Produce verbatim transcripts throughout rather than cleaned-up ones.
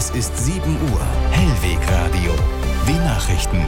Es ist sieben Uhr. Hellweg Radio. Die Nachrichten.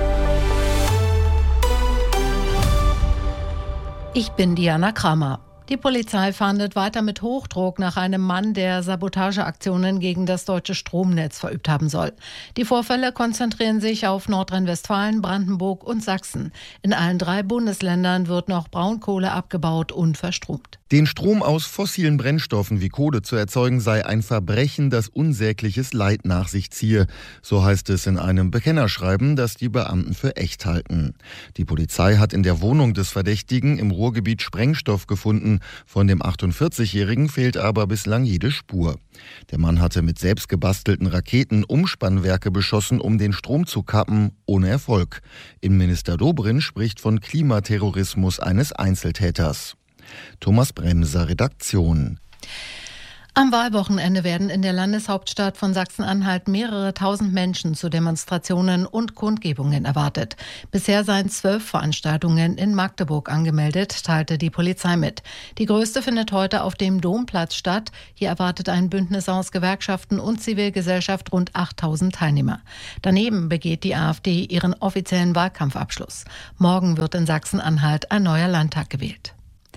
Ich bin Diana Kramer. Die Polizei fahndet weiter mit Hochdruck nach einem Mann, der Sabotageaktionen gegen das deutsche Stromnetz verübt haben soll. Die Vorfälle konzentrieren sich auf Nordrhein-Westfalen, Brandenburg und Sachsen. In allen drei Bundesländern wird noch Braunkohle abgebaut und verstromt. Den Strom aus fossilen Brennstoffen wie Kohle zu erzeugen, sei ein Verbrechen, das unsägliches Leid nach sich ziehe. So heißt es in einem Bekennerschreiben, das die Beamten für echt halten. Die Polizei hat in der Wohnung des Verdächtigen im Ruhrgebiet Sprengstoff gefunden. Von dem achtundvierzigjährigen fehlt aber bislang jede Spur. Der Mann hatte mit selbst gebastelten Raketen Umspannwerke beschossen, um den Strom zu kappen, ohne Erfolg. Innenminister Dobrindt spricht von Klimaterrorismus eines Einzeltäters. Thomas Bremser, Redaktion. Am Wahlwochenende werden in der Landeshauptstadt von Sachsen-Anhalt mehrere tausend Menschen zu Demonstrationen und Kundgebungen erwartet. Bisher seien zwölf Veranstaltungen in Magdeburg angemeldet, teilte die Polizei mit. Die größte findet heute auf dem Domplatz statt. Hier erwartet ein Bündnis aus Gewerkschaften und Zivilgesellschaft rund achttausend Teilnehmer. Daneben begeht die AfD ihren offiziellen Wahlkampfabschluss. Morgen wird in Sachsen-Anhalt ein neuer Landtag gewählt.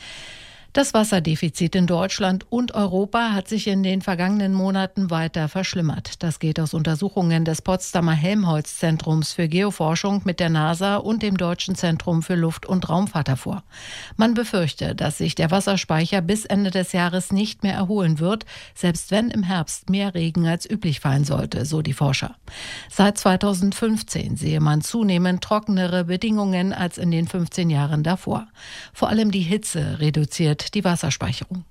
Das Wasserdefizit in Deutschland und Europa hat sich in den vergangenen Monaten weiter verschlimmert. Das geht aus Untersuchungen des Potsdamer Helmholtz-Zentrums für Geoforschung mit der NASA und dem Deutschen Zentrum für Luft- und Raumfahrt hervor. Man befürchte, dass sich der Wasserspeicher bis Ende des Jahres nicht mehr erholen wird, selbst wenn im Herbst mehr Regen als üblich fallen sollte, so die Forscher. Seit zweitausendfünfzehn sehe man zunehmend trockenere Bedingungen als in den fünfzehn Jahren davor. Vor allem die Hitze reduziert die Wasserspeicherung.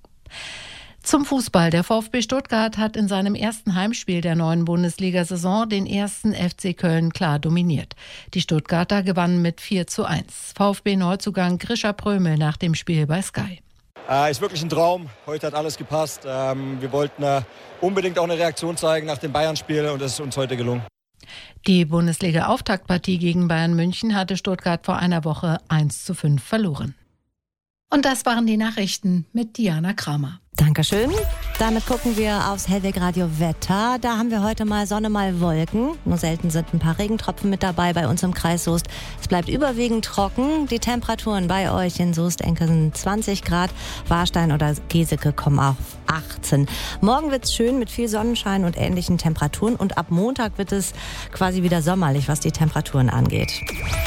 Zum Fußball. Der VfB Stuttgart hat in seinem ersten Heimspiel der neuen Bundesliga-Saison den ersten F C Köln klar dominiert. Die Stuttgarter gewannen mit vier zu eins. VfB-Neuzugang Grisha Prömel nach dem Spiel bei Sky. Äh, ist wirklich ein Traum. Heute hat alles gepasst. Ähm, wir wollten äh, unbedingt auch eine Reaktion zeigen nach dem Bayern-Spiel und es ist uns heute gelungen. Die Bundesliga-Auftaktpartie gegen Bayern München hatte Stuttgart vor einer Woche eins zu fünf verloren. Und das waren die Nachrichten mit Diana Kramer. Dankeschön. Damit gucken wir aufs Hellweg Radio Wetter. Da haben wir heute mal Sonne, mal Wolken. Nur selten sind ein paar Regentropfen mit dabei bei uns im Kreis Soest. Es bleibt überwiegend trocken. Die Temperaturen bei euch in Soest-Enken zwanzig Grad. Warstein oder Geseke kommen auf achtzehn. Morgen wird's schön mit viel Sonnenschein und ähnlichen Temperaturen. Und ab Montag wird es quasi wieder sommerlich, was die Temperaturen angeht.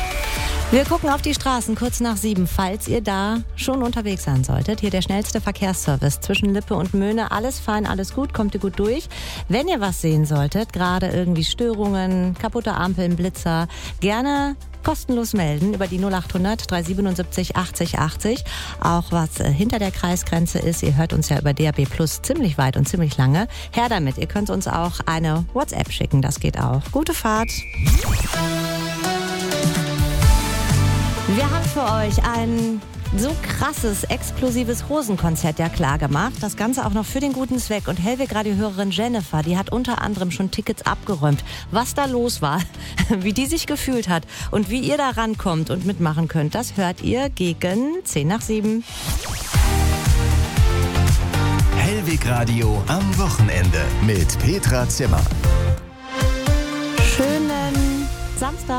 Wir gucken auf die Straßen kurz nach sieben, falls ihr da schon unterwegs sein solltet. Hier der schnellste Verkehrsservice zwischen Lippe und Möhne. Alles fein, alles gut, kommt ihr gut durch. Wenn ihr was sehen solltet, gerade irgendwie Störungen, kaputte Ampeln, Blitzer, gerne kostenlos melden über die null acht hundert drei siebenundsiebzig achtzig achtzig. Auch was hinter der Kreisgrenze ist. Ihr hört uns ja über D A B Plus ziemlich weit und ziemlich lange. Her damit, ihr könnt uns auch eine WhatsApp schicken, das geht auch. Gute Fahrt. Wir haben für euch ein so krasses, exklusives Hosenkonzert ja klar gemacht. Das Ganze auch noch für den guten Zweck. Und Hellweg-Radio-Hörerin Jennifer, die hat unter anderem schon Tickets abgeräumt. Was da los war, wie die sich gefühlt hat und wie ihr da rankommt und mitmachen könnt, das hört ihr gegen zehn nach sieben. Hellweg Radio am Wochenende mit Petra Zimmer. Schönen Samstag.